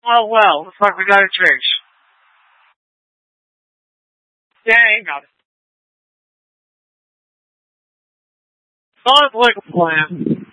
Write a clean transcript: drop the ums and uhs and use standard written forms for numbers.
Oh well, looks like we gotta change. Yeah, ain't got it. Sounds like a plan.